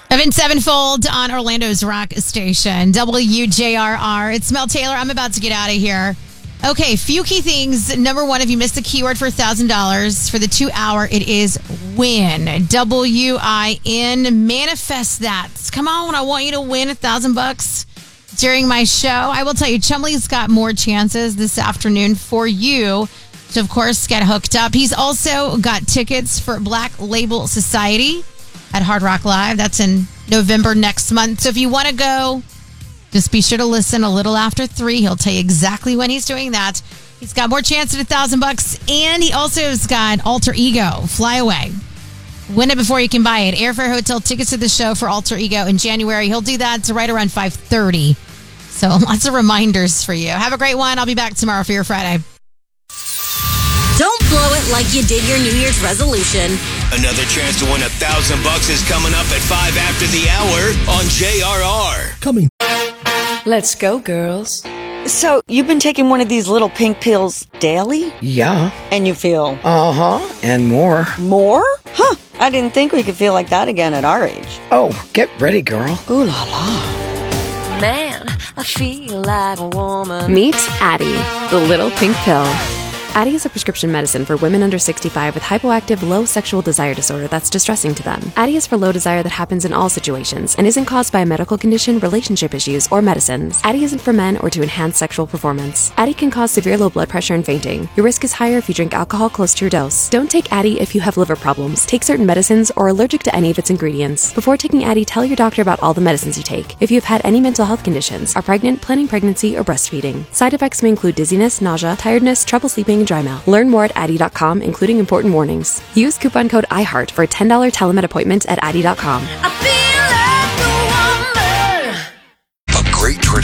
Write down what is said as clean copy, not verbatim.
Evan Sevenfold on Orlando's rock station, WJRR. It's Mel Taylor. I'm about to get out of here. Okay, few key things. Number one, if you missed the keyword for $1,000 for the 2 hour, it is win. WIN. Manifest that. Come on, I want you to win $1,000 during my show. I will tell you, Chumley's got more chances this afternoon for you to, of course, get hooked up. He's also got tickets for Black Label Society at Hard Rock Live. That's in November next month. So if you want to go, just be sure to listen a little after 3. He'll tell you exactly when he's doing that. He's got more chance at $1,000, and he also has got Alter Ego, Fly Away. Win it before you can buy it. Airfare, hotel, tickets to the show for Alter Ego in January. He'll do that right around 5:30. So lots of reminders for you. Have a great one. I'll be back tomorrow for your Friday. Don't blow it like you did your New Year's resolution. Another chance to win $1,000 is coming up at 5 after the hour on JRR. Coming. Let's go, girls. So, you've been taking one of these little pink pills daily? Yeah. And you feel? Uh-huh. And more. More? Huh. I didn't think we could feel like that again at our age. Oh, get ready, girl. Ooh la la. Man, I feel like a woman. Meet Addie, the little pink pill. Addie is a prescription medicine for women under 65 with hypoactive low sexual desire disorder that's distressing to them. Addie is for low desire that happens in all situations and isn't caused by a medical condition, relationship issues, or medicines. Addie isn't for men or to enhance sexual performance. Addie can cause severe low blood pressure and fainting. Your risk is higher if you drink alcohol close to your dose. Don't take Addie if you have liver problems, take certain medicines, or are allergic to any of its ingredients. Before taking Addie, tell your doctor about all the medicines you take. If you've had any mental health conditions, are pregnant, planning pregnancy, or breastfeeding. Side effects may include dizziness, nausea, tiredness, trouble sleeping, and dry mouth. Learn more at Addie.com, including important warnings. Use coupon code IHEART for a $10 telemed appointment at Addie.com.